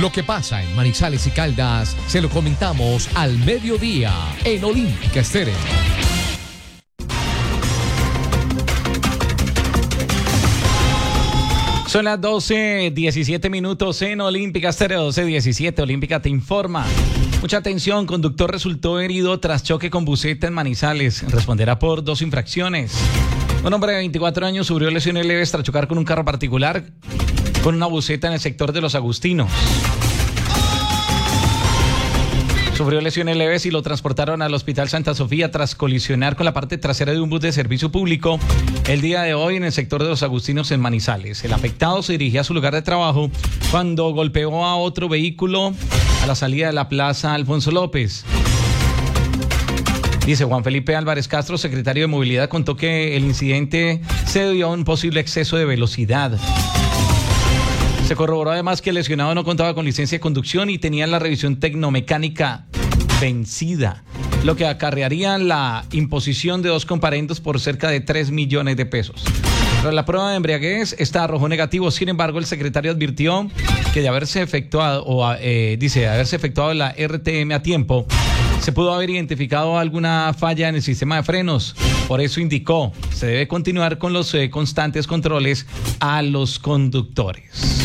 Lo que pasa en Manizales y Caldas se lo comentamos al mediodía en Olímpica Estéreo. Son las 12:17 minutos en Olímpica Estéreo. 12:17, Olímpica te informa. Mucha atención, conductor resultó herido tras choque con buseta en Manizales. Responderá por 2 infracciones. Un hombre de 24 años sufrió lesiones leves tras chocar con un carro particular con una buseta en el sector de Los Agustinos. Sufrió lesiones leves y lo transportaron al Hospital Santa Sofía tras colisionar con la parte trasera de un bus de servicio público el día de hoy en el sector de Los Agustinos en Manizales. El afectado se dirigía a su lugar de trabajo cuando golpeó a otro vehículo a la salida de la Plaza Alfonso López. Dice Juan Felipe Álvarez Castro, secretario de Movilidad, contó que el incidente se debió a un posible exceso de velocidad. Se corroboró además que el lesionado no contaba con licencia de conducción y tenía la revisión tecnomecánica vencida, lo que acarrearía la imposición de 2 comparendos por cerca de 3 millones de pesos. Tras la prueba de embriaguez, esta arrojó negativo. Sin embargo, el secretario advirtió que de haberse efectuado la RTM a tiempo, se pudo haber identificado alguna falla en el sistema de frenos. Por eso indicó, se debe continuar con los constantes controles a los conductores.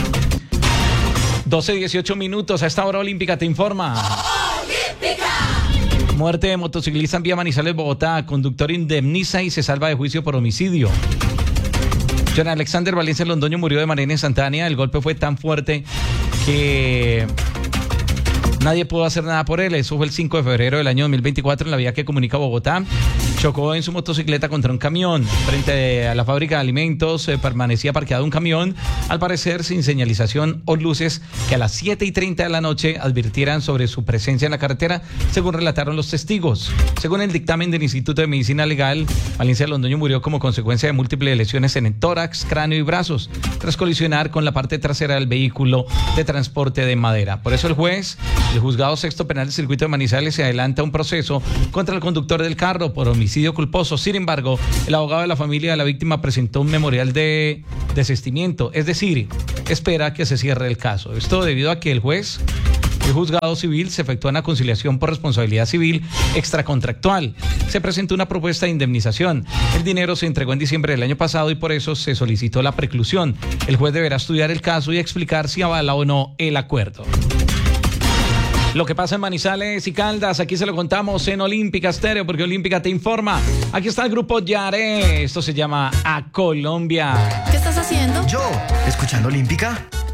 12:18 minutos, a esta hora Olímpica te informa. ¡Olímpica! Muerte de motociclista en vía Manizales, Bogotá. Conductor indemniza y se salva de juicio por homicidio. John Alexander Valencia Londoño murió de manera instantánea. El golpe fue tan fuerte que nadie pudo hacer nada por él. Eso fue el 5 de febrero del año 2024 en la vía que comunica Bogotá. Chocó en su motocicleta contra un camión. Frente a la fábrica de alimentos permanecía parqueado un camión, al parecer sin señalización o luces que a las 7:30 de la noche advirtieran sobre su presencia en la carretera, según relataron los testigos. Según el dictamen del Instituto de Medicina Legal, Valencia Londoño murió como consecuencia de múltiples lesiones en el tórax, cráneo y brazos, tras colisionar con la parte trasera del vehículo de transporte de madera. Por eso el juzgado sexto penal del circuito de Manizales se adelanta un proceso contra el conductor del carro por homicidio culposo. Sin embargo, el abogado de la familia de la víctima presentó un memorial de desistimiento, es decir, espera que se cierre el caso. Esto debido a que el juzgado civil se efectúa una conciliación por responsabilidad civil extracontractual. Se presentó una propuesta de indemnización. El dinero se entregó en diciembre del año pasado y por eso se solicitó la preclusión. El juez deberá estudiar el caso y explicar si avala o no el acuerdo. Lo que pasa en Manizales y Caldas, aquí se lo contamos en Olímpica Estéreo, porque Olímpica te informa. Aquí está el grupo Yare, esto se llama A Colombia. ¿Qué estás haciendo? Yo, escuchando Olímpica.